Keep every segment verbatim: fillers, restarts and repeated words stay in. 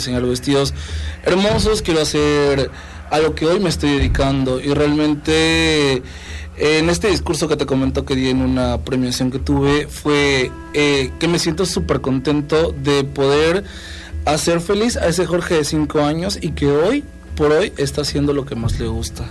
diseñar vestidos hermosos, quiero hacer a lo que hoy me estoy dedicando. Y realmente en este discurso que te comento que di en una premiación que tuve fue eh, que me siento súper contento de poder hacer feliz a ese Jorge de cinco años y que hoy por hoy está haciendo lo que más le gusta.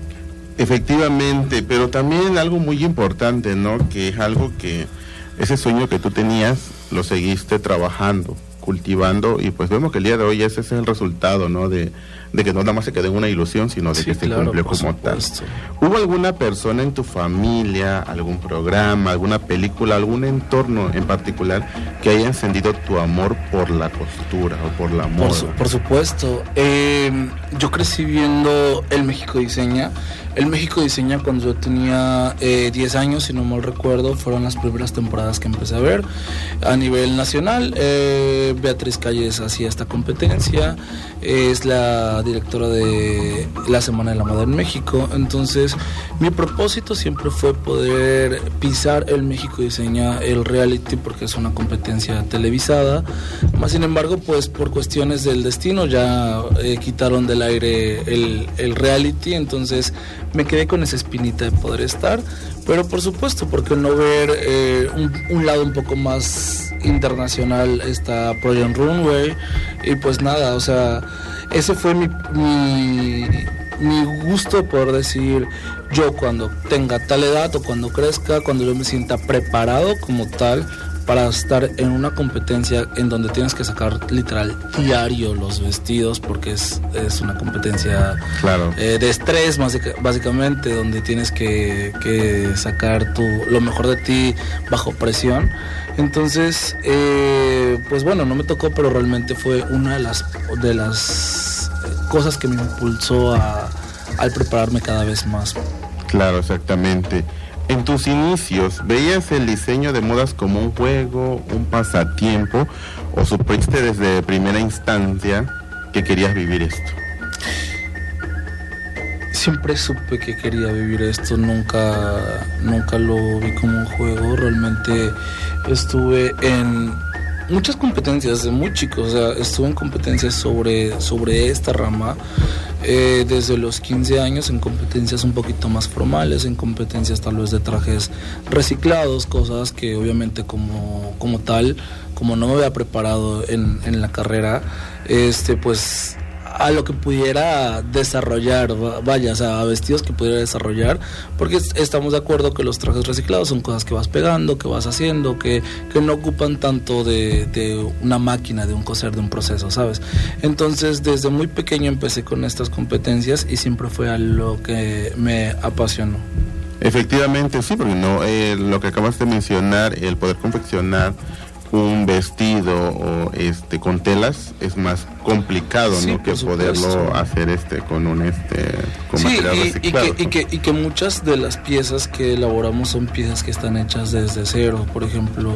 Efectivamente, pero también algo muy importante, ¿no? Que es algo que ese sueño que tú tenías lo seguiste trabajando, cultivando, y pues vemos que el día de hoy ese es el resultado, ¿no? De, de que no nada más se quedó en una ilusión, sino de sí, que se claro, cumplió como supuesto. Tal. ¿Hubo alguna persona en tu familia, algún programa, alguna película, algún entorno en particular que haya encendido tu amor por la costura o por la moda? Por, su, por supuesto. Eh, yo crecí viendo El México Diseña. El México Diseña cuando yo tenía eh, diez años, si no mal recuerdo, fueron las primeras temporadas que empecé a ver. A nivel nacional, eh, Beatriz Calles hacía esta competencia, es la directora de la Semana de la Moda en México. Entonces, mi propósito siempre fue poder pisar El México Diseña, el reality, porque es una competencia televisada. Más sin embargo, pues por cuestiones del destino ya eh, quitaron del aire el, el reality, entonces me quedé con esa espinita de poder estar, pero por supuesto, porque no ver eh, un, un lado un poco más internacional está Project Runway, y pues nada, o sea, ese fue mi, mi, mi gusto de poder decir, yo cuando tenga tal edad o cuando crezca, cuando yo me sienta preparado como tal, para estar en una competencia en donde tienes que sacar literal diario los vestidos, porque es, es una competencia claro. eh, de estrés básicamente, donde tienes que, que sacar tu, lo mejor de ti bajo presión. Entonces, eh, pues bueno, no me tocó, pero realmente fue una de las, de las cosas que me impulsó a, al prepararme cada vez más. Claro, exactamente. En tus inicios, ¿veías el diseño de modas como un juego, un pasatiempo, o supiste desde primera instancia que querías vivir esto? Siempre supe que quería vivir esto, nunca, nunca lo vi como un juego. Realmente estuve en muchas competencias desde muy chico, o sea, estuve en competencias sobre, sobre esta rama. Eh, desde los quince años en competencias un poquito más formales, en competencias tal vez de trajes reciclados, cosas que obviamente como, como tal, como no me había preparado en, en la carrera, este pues a lo que pudiera desarrollar, vaya, o sea, a vestidos que pudiera desarrollar, porque estamos de acuerdo que los trajes reciclados son cosas que vas pegando, que vas haciendo, que, que no ocupan tanto de, de una máquina, de un coser, de un proceso, ¿sabes? Entonces, desde muy pequeño empecé con estas competencias y siempre fue a lo que me apasionó. Efectivamente, sí, porque no, eh, lo que acabas de mencionar, el poder confeccionar un vestido o este con telas es más complicado, sí, ¿no? Que poderlo hacer este con un este con sí, material y, reciclado. Y que, y, que, y que muchas de las piezas que elaboramos son piezas que están hechas desde cero. Por ejemplo,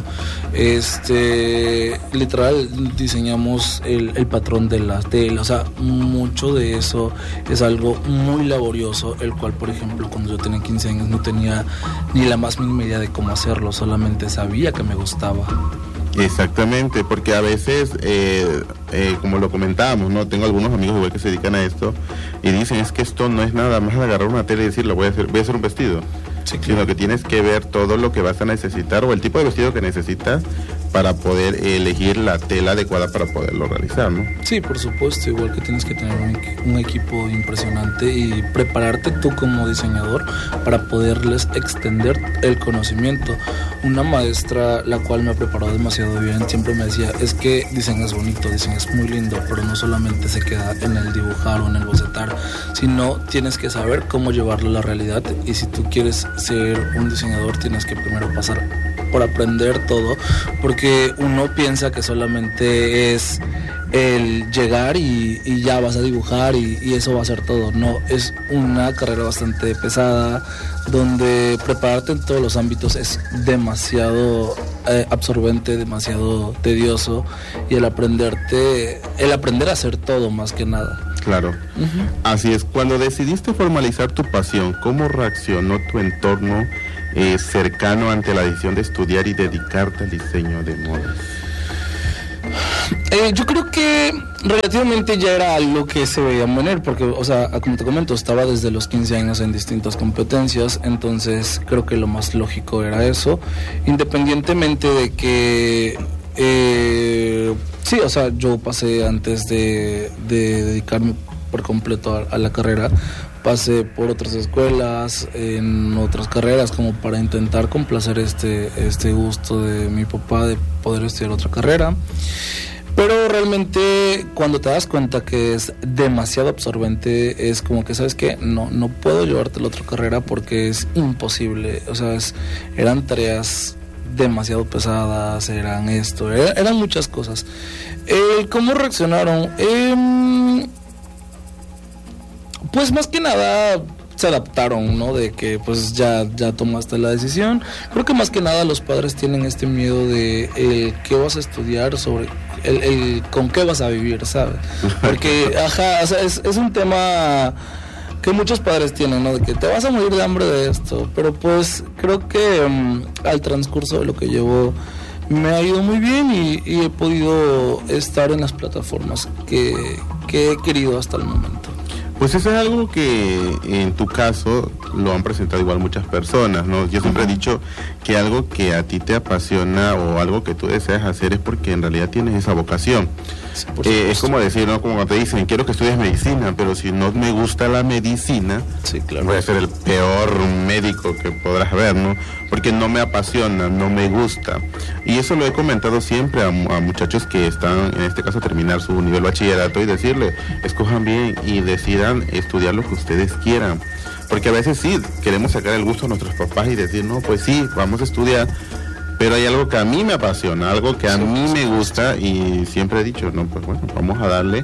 este literal diseñamos el, el patrón de la tela, o sea, mucho de eso es algo muy laborioso, el cual, por ejemplo, cuando yo tenía quince años no tenía ni la más mínima idea de cómo hacerlo, solamente sabía que me gustaba. Exactamente, porque a veces, eh, eh, como lo comentábamos, ¿no? Tengo algunos amigos igual que se dedican a esto y dicen, es que esto no es nada más agarrar una tela y decir, lo voy a hacer, voy a hacer un vestido. Sí, claro. Sino que tienes que ver todo lo que vas a necesitar o el tipo de vestido que necesitas para poder elegir la tela adecuada para poderlo realizar, ¿no? Sí, por supuesto, igual que tienes que tener un, un equipo impresionante y prepararte tú como diseñador para poderles extender el conocimiento. Una maestra, la cual me ha preparado demasiado bien, siempre me decía, es que diseñas bonito, diseñas muy lindo, pero no solamente se queda en el dibujar o en el bocetar, sino tienes que saber cómo llevarlo a la realidad, y si tú quieres ser un diseñador tienes que primero pasar por aprender todo, porque uno piensa que solamente es el llegar y, y ya vas a dibujar y, y eso va a ser todo. No, es una carrera bastante pesada, donde prepararte en todos los ámbitos es demasiado eh, absorbente, demasiado tedioso, y el aprenderte, el aprender a hacer todo más que nada. Claro, uh-huh. Así es. Cuando decidiste formalizar tu pasión, ¿cómo reaccionó tu entorno eh, cercano ante la decisión de estudiar y dedicarte al diseño de modas? Eh, yo creo que relativamente ya era algo que se veía venir, porque, o sea, como te comento, estaba desde los quince años en distintas competencias, entonces creo que lo más lógico era eso, independientemente de que, eh, sí, o sea, yo pasé antes de, de dedicarme por completo a, a la carrera, pasé por otras escuelas, en otras carreras, como para intentar complacer este, este gusto de mi papá de poder estudiar otra carrera. Pero realmente cuando te das cuenta que es demasiado absorbente, es como que, ¿sabes qué? No, no puedo llevarte a la otra carrera porque es imposible. O sea, es, eran tareas demasiado pesadas, eran esto, era, eran muchas cosas. Eh, ¿Cómo reaccionaron? Eh, pues más que nada se adaptaron, ¿no? De que pues ya, ya tomaste la decisión. Creo que más que nada los padres tienen este miedo de eh, qué vas a estudiar, sobre el, el con qué vas a vivir, ¿sabes? Porque, ajá, o sea, es, es un tema que muchos padres tienen, ¿no? De que te vas a morir de hambre de esto. Pero pues creo que um, al transcurso de lo que llevo me ha ido muy bien y, y he podido estar en las plataformas que, que he querido hasta el momento. Pues eso es algo que en tu caso lo han presentado igual muchas personas, ¿no? Yo siempre he dicho que algo que a ti te apasiona o algo que tú deseas hacer es porque en realidad tienes esa vocación. Sí, eh, es como decir, ¿no? Como cuando te dicen, quiero que estudies medicina, pero si no me gusta la medicina, sí, claro, voy a ser el peor médico que podrás ver, ¿no? Porque no me apasiona, no me gusta. Y eso lo he comentado siempre a, a muchachos que están, en este caso, a terminar su nivel bachillerato y decirle, escojan bien y decidan estudiar lo que ustedes quieran. Porque a veces sí, queremos sacar el gusto a nuestros papás y decir, no, pues sí, vamos a estudiar, pero hay algo que a mí me apasiona, algo que a mí me gusta y siempre he dicho, no, pues bueno, vamos a darle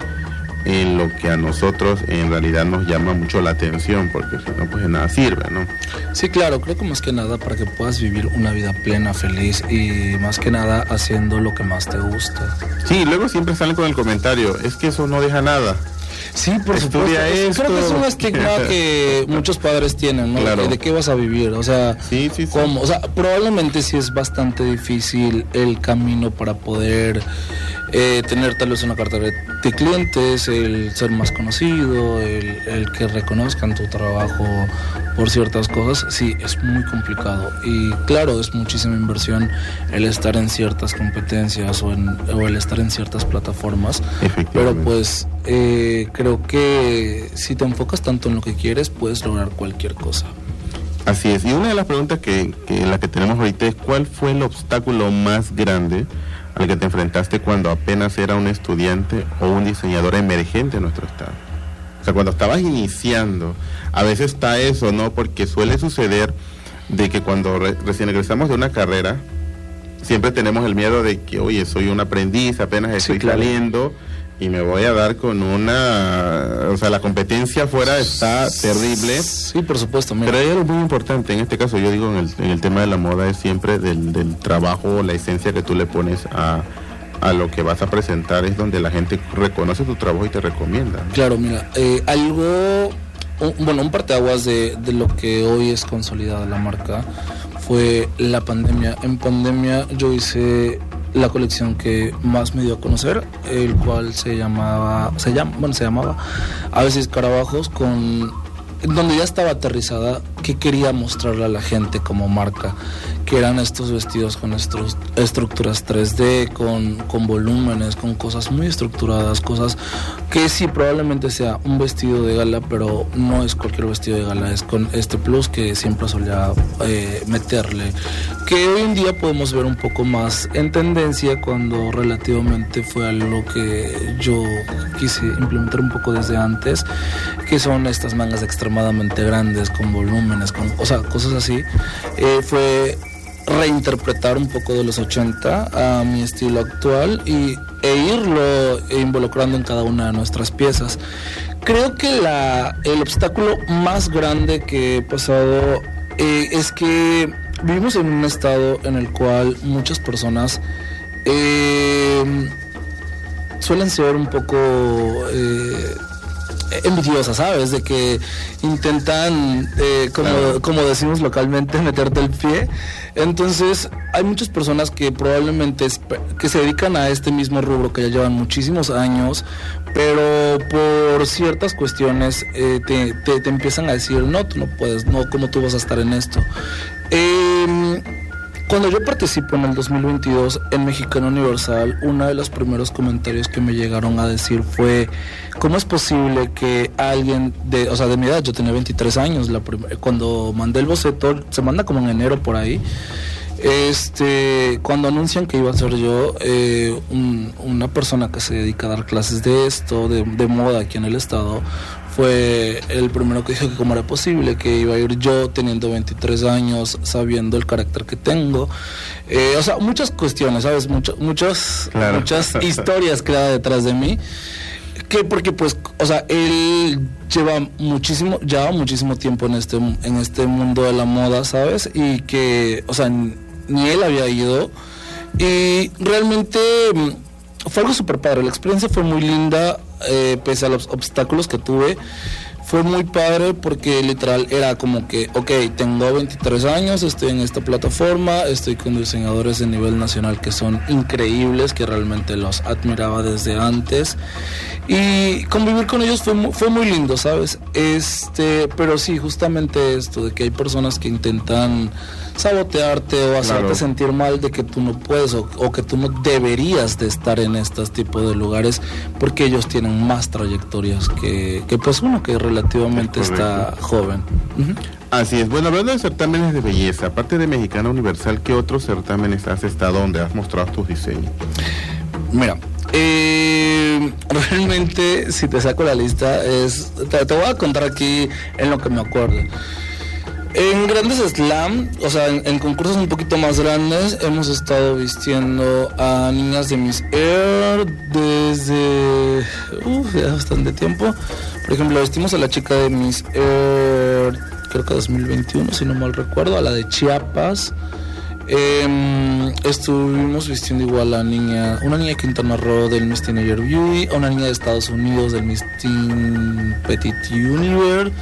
en lo que a nosotros en realidad nos llama mucho la atención, porque si no, pues de nada sirve, ¿no? Sí, claro, creo que más que nada para que puedas vivir una vida plena, feliz y más que nada haciendo lo que más te gusta. Sí, luego siempre salen con el comentario, es que eso no deja nada. Sí, por supuesto. Esto. Creo que es un estigma que muchos padres tienen, ¿no? Claro. ¿De qué vas a vivir? O sea, sí, sí, sí. ¿cómo? O sea, probablemente sí es bastante difícil el camino para poder eh, tener tal vez una cartera de clientes, el ser más conocido, el, el que reconozcan tu trabajo por ciertas cosas. Sí, es muy complicado. Y claro, es muchísima inversión el estar en ciertas competencias o, en, o el estar en ciertas plataformas. Pero pues eh, creo que si te enfocas tanto en lo que quieres, puedes lograr cualquier cosa. Así es. Y una de las preguntas que, que la que tenemos ahorita es, ¿cuál fue el obstáculo más grande al que te enfrentaste cuando apenas era un estudiante o un diseñador emergente en nuestro estado? O sea, cuando estabas iniciando, a veces está eso, ¿no? Porque suele suceder de que cuando re- recién egresamos de una carrera, siempre tenemos el miedo de que, oye, soy un aprendiz, apenas estoy sí, claro. saliendo y me voy a dar con una... O sea, la competencia afuera está terrible. Sí, por supuesto. Mira. Pero hay algo muy importante, en este caso yo digo en el, en el tema de la moda, es siempre del, del trabajo, la esencia que tú le pones a, a lo que vas a presentar, es donde la gente reconoce tu trabajo y te recomienda. Claro, mira, eh, algo... Un, bueno, un parteaguas de, de lo que hoy es consolidada la marca fue la pandemia. En pandemia yo hice la colección que más me dio a conocer, el cual se llamaba, se llama, bueno, se llamaba Aves y Escarabajos, con donde ya estaba aterrizada que quería mostrarle a la gente como marca, que eran estos vestidos con estru- estructuras tres D, con, con volúmenes, con cosas muy estructuradas, cosas que sí probablemente sea un vestido de gala, pero no es cualquier vestido de gala, es con este plus que siempre solía eh, meterle, que hoy en día podemos ver un poco más en tendencia, cuando relativamente fue algo que yo quise implementar un poco desde antes, que son estas mangas extremadamente grandes, con volúmenes, con, o sea, cosas así. Eh, fue reinterpretar un poco de los ochenta a mi estilo actual y, e irlo involucrando en cada una de nuestras piezas. Creo que la, el obstáculo más grande que he pasado eh, es que vivimos en un estado en el cual muchas personas eh, suelen ser un poco... Eh, envidiosas, ¿sabes? De que intentan, eh, como, claro. como decimos localmente, meterte el pie. Entonces, hay muchas personas que probablemente que se dedican a este mismo rubro, que ya llevan muchísimos años, pero por ciertas cuestiones eh, te, te, te empiezan a decir, no, tú no puedes, no, ¿cómo tú vas a estar en esto? Eh, Cuando yo participo en el dos mil veintidós en Mexicana Universal, uno de los primeros comentarios que me llegaron a decir fue, ¿cómo es posible que alguien de, o sea, de mi edad, yo tenía veintitrés años, la prim- cuando mandé el boceto, se manda como en enero por ahí, este, cuando anuncian que iba a ser yo, eh, un, una persona que se dedica a dar clases de esto, de, de moda aquí en el estado, fue el primero que dijo que cómo era posible que iba a ir yo teniendo veintitrés años, sabiendo el carácter que tengo, eh, o sea, muchas cuestiones, ¿sabes? Mucho, muchas, claro. muchas historias creadas detrás de mí, que porque pues, o sea, él lleva muchísimo, lleva muchísimo tiempo en este, en este mundo de la moda, ¿sabes? Y que, o sea, ni él había ido, y realmente fue algo súper padre, la experiencia fue muy linda. Eh, pese a los obstáculos que tuve, fue muy padre porque literal era como que, ok, tengo veintitrés años, estoy en esta plataforma, estoy con diseñadores de nivel nacional que son increíbles, que realmente los admiraba desde antes, y convivir con ellos fue muy, fue muy lindo, ¿sabes? Este, pero sí, justamente esto, de que hay personas que intentan sabotearte o hacerte claro. sentir mal de que tú no puedes o, o que tú no deberías de estar en estos tipos de lugares porque ellos tienen más trayectorias que, que pues uno que relativamente está joven. Uh-huh. Así es. Bueno, hablando de certámenes de belleza, aparte de Mexicana Universal, ¿qué otros certámenes has estado donde has mostrado tus diseños? Mira, eh, realmente si te saco la lista es te, te voy a contar aquí en lo que me acuerdo. En grandes slam, o sea, en, en concursos un poquito más grandes, hemos estado vistiendo a niñas de Miss Air desde uf, ya bastante tiempo. Por ejemplo, vestimos a la chica de Miss Air, creo que dos mil veintiuno, si no mal recuerdo, a la de Chiapas. Eh, estuvimos vistiendo igual a la niña, una niña de Quintana Roo del Miss Teenager Beauty, a una niña de Estados Unidos del Miss Teen Petit Universe.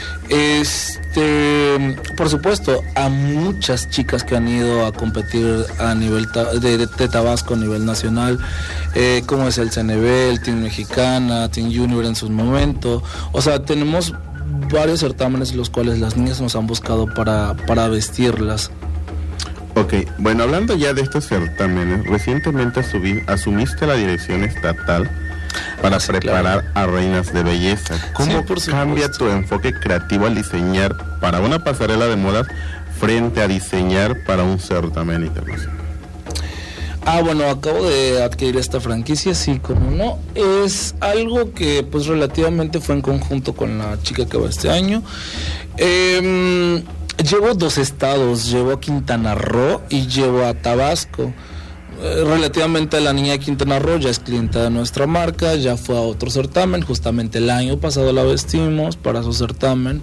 Este, por supuesto, a muchas chicas que han ido a competir a nivel ta- de, de, de Tabasco a nivel nacional, eh, como es el C N B, el Team Mexicana, Team Junior en su momento. O sea, tenemos varios certámenes en los cuales las niñas nos han buscado para, para vestirlas. Ok, bueno, hablando ya de estos certámenes, recientemente asumí, asumiste la dirección estatal para sí, preparar claro. a reinas de belleza. ¿Cómo sí, cambia tu enfoque creativo al diseñar para una pasarela de modas frente a diseñar para un certamen internacional? Ah, bueno, acabo de adquirir esta franquicia, sí, como no. Es algo que pues relativamente fue en conjunto con la chica que va este año. Eh, llevo dos estados, llevo a Quintana Roo y llevo a Tabasco. Relativamente a la niña de Quintana Roo ya es clienta de nuestra marca, ya fue a otro certamen, justamente el año pasado la vestimos para su certamen,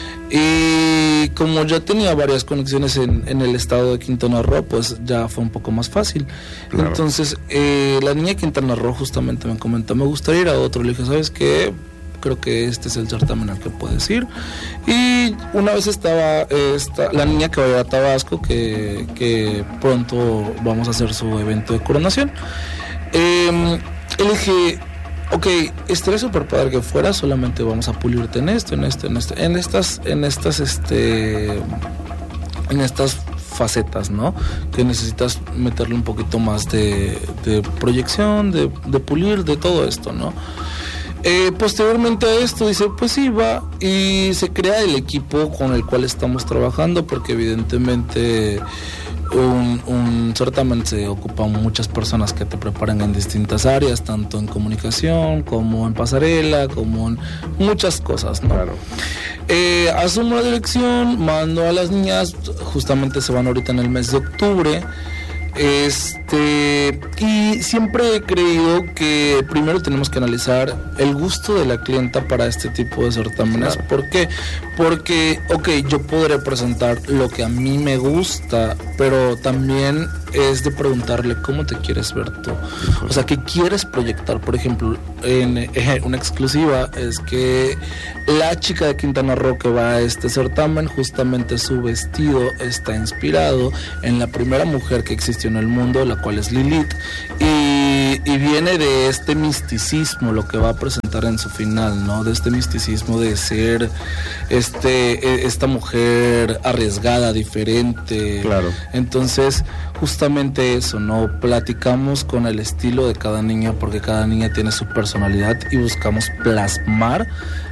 y como ya tenía varias conexiones en, en el estado de Quintana Roo, pues ya fue un poco más fácil. Claro. Entonces eh, la niña de Quintana Roo justamente me comentó, me gustaría ir a otro. Le dije, ¿sabes qué? Creo que este es el certamen al que puedes ir. Y una vez estaba esta, la niña que va a Tabasco, que, que pronto vamos a hacer su evento de coronación. Eh, le dije, ok, estaría súper padre que fuera, solamente vamos a pulirte en esto, en esto, en esto, en estas, en estas, este, en estas facetas, ¿no? Que necesitas meterle un poquito más de, de proyección, de, de pulir, de todo esto, ¿no? Eh, posteriormente a esto dice, pues sí, va, y se crea el equipo con el cual estamos trabajando, porque evidentemente un, un certamen se ocupan muchas personas que te preparan en distintas áreas, tanto en comunicación como en pasarela, como en muchas cosas, ¿no? Claro. Eh, asumo la dirección, mando a las niñas, justamente se van ahorita en el mes de octubre. Este Este, y siempre he creído que primero tenemos que analizar el gusto de la clienta para este tipo de certámenes. Claro. ¿Por qué? Porque, ok, yo podré presentar lo que a mí me gusta, pero también es de preguntarle cómo te quieres ver tú. O sea, ¿qué quieres proyectar? Por ejemplo, en eh, una exclusiva es que la chica de Quintana Roo que va a este certamen, justamente su vestido está inspirado en la primera mujer que existió en el mundo, la cual es Lilith, y, y viene de este misticismo, lo que va a presentar en su final, ¿no? De este misticismo de ser este esta mujer arriesgada, diferente. Claro. Entonces, justamente eso, ¿no? Platicamos con el estilo de cada niña, porque cada niña tiene su personalidad y buscamos plasmar,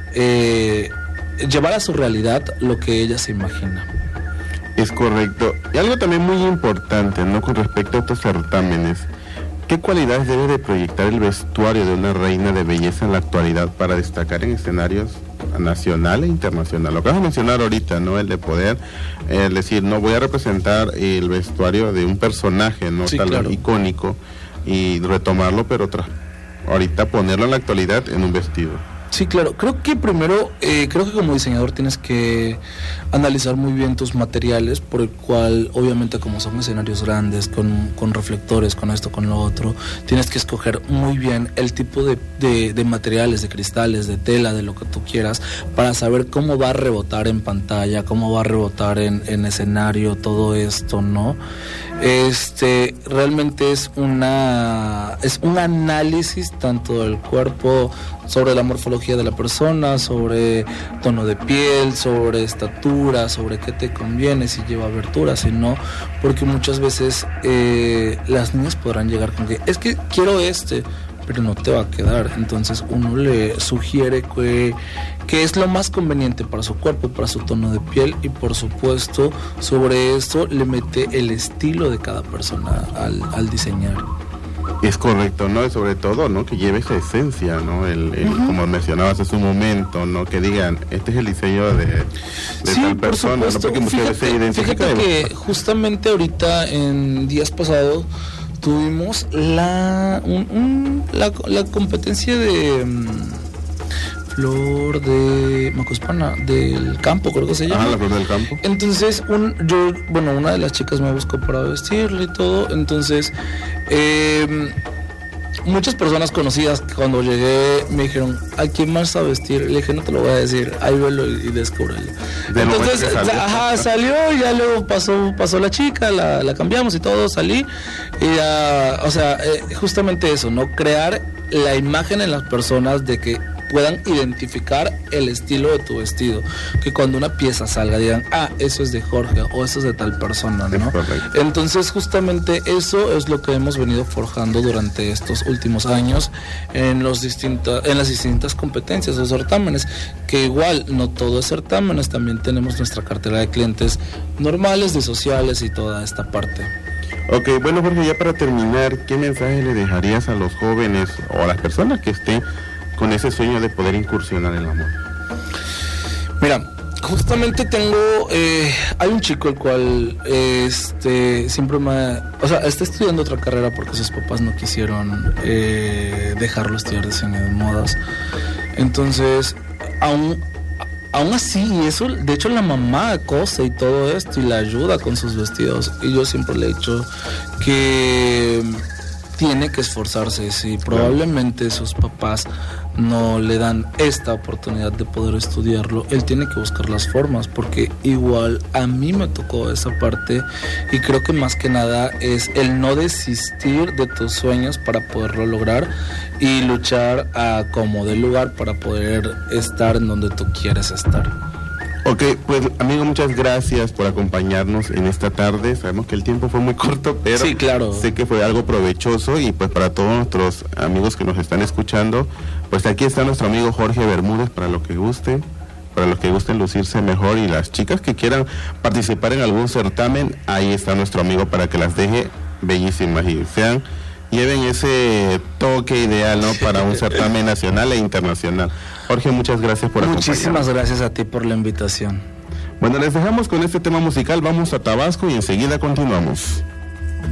eh, llevar a su realidad lo que ella se imagina. Es correcto. Y algo también muy importante, ¿no? Con respecto a estos certámenes, ¿qué cualidades debe de proyectar el vestuario de una reina de belleza en la actualidad para destacar en escenarios nacional e internacional? Lo que vas a mencionar ahorita, ¿no? El de poder, es decir, no voy a representar el vestuario de un personaje, ¿no? Sí, Tal claro. vez icónico, y retomarlo, pero tras, ahorita ponerlo en la actualidad en un vestido. Sí, claro. Creo que primero, eh, creo que como diseñador tienes que analizar muy bien tus materiales, por el cual, obviamente, como son escenarios grandes, con, con reflectores, con esto, con lo otro, tienes que escoger muy bien el tipo de, de, de materiales, de cristales, de tela, de lo que tú quieras, para saber cómo va a rebotar en pantalla, cómo va a rebotar en, en escenario, todo esto, ¿no? Este, realmente es una, es un análisis tanto del cuerpo, sobre la morfología de la persona, sobre tono de piel, sobre estatura, sobre qué te conviene, si lleva abertura, si no, porque muchas veces eh, las niñas podrán llegar con que es que quiero este, pero no te va a quedar. Entonces uno le sugiere que, que es lo más conveniente para su cuerpo, para su tono de piel, y por supuesto sobre esto le mete el estilo de cada persona al, al diseñar. Es correcto, ¿no? Y sobre todo, ¿no? Que lleve esa esencia, ¿no? El, el, uh-huh. Como mencionabas hace un momento, ¿no? Que digan, este es el diseño de, de sí, tal persona, ¿no? Porque muchas veces se identifica. Fíjate que justamente ahorita, en días pasados, tuvimos la, un, un, la, la competencia de um, flor de Macuspana, del campo, creo que se llama. Ah, la flor del campo. Entonces, un, yo, bueno, una de las chicas me buscó para vestirle y todo, entonces... Eh, muchas personas conocidas cuando llegué me dijeron, ¿a quién más a vestir? Le dije, no te lo voy a decir, ahí velo y, y descúbrelo. De Entonces, ajá, salió, y ya luego pasó, pasó la chica, la, la cambiamos y todo, salí, y ya, o sea, eh, justamente eso, ¿no? Crear la imagen en las personas de que puedan identificar el estilo de tu vestido, que cuando una pieza salga digan, ah, eso es de Jorge o eso es de tal persona, ¿no? Entonces justamente eso es lo que hemos venido forjando durante estos últimos años en los distintos, en las distintas competencias o certámenes, que igual no todo es certámenes, también tenemos nuestra cartera de clientes normales, de sociales y toda esta parte. Ok, bueno, Jorge, ya para terminar, ¿qué mensaje le dejarías a los jóvenes o a las personas que estén con ese sueño de poder incursionar en la moda? Mira, justamente tengo, eh, hay un chico el cual este siempre me, o sea, está estudiando otra carrera porque sus papás no quisieron eh, dejarlo estudiar diseño de modas. Entonces, aún Aún así, eso, de hecho la mamá cose y todo esto y la ayuda con sus vestidos, y yo siempre le he dicho que tiene que esforzarse. Si probablemente sus papás no le dan esta oportunidad de poder estudiarlo, él tiene que buscar las formas, porque igual a mí me tocó esa parte, y creo que más que nada es el no desistir de tus sueños para poderlo lograr y luchar a como dé lugar para poder estar en donde tú quieres estar. Ok, pues amigo, muchas gracias por acompañarnos en esta tarde. Sabemos que el tiempo fue muy corto, pero sí, claro, sé que fue algo provechoso, y pues para todos nuestros amigos que nos están escuchando, pues aquí está nuestro amigo Jorge Bermúdez para lo que guste, para los que gusten lucirse mejor, y las chicas que quieran participar en algún certamen, ahí está nuestro amigo para que las deje bellísimas y sean, lleven ese toque ideal, ¿no? Para un certamen nacional e internacional. Jorge, muchas gracias por acompañarnos. Muchísimas gracias a ti por la invitación. Bueno, les dejamos con este tema musical, vamos a Tabasco y enseguida continuamos.